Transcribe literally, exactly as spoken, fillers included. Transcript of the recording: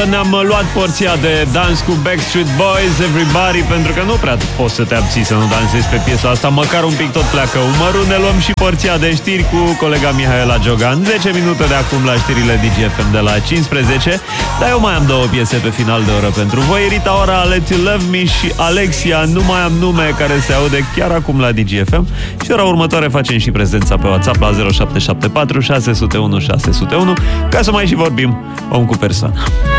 ne-am luat porția de dans cu Backstreet Boys, Everybody, pentru că nu prea poți să te abții să nu dansezi pe piesa asta, măcar un pic tot pleacă umărul. Ne luăm și porția de știri cu colega Mihaela Giogan. zece minute de acum la știrile D J F M de la cincisprezece. Dar eu mai am două piese pe final de oră pentru voi. Rita Ora, Let You Love Me, și Alexia, Nu mai am nume, care se aude chiar acum la D J F M. Și ora următoare facem și prezența pe WhatsApp la zero șapte șapte patru șase zero unu șase zero unu ca să mai și vorbim om cu persoană.